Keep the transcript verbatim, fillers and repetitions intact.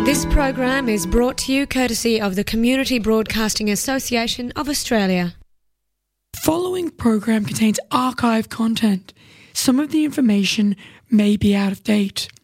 This program is brought to you courtesy of the Community Broadcasting Association of Australia. Following program contains archive content. Some of the information may be out of date.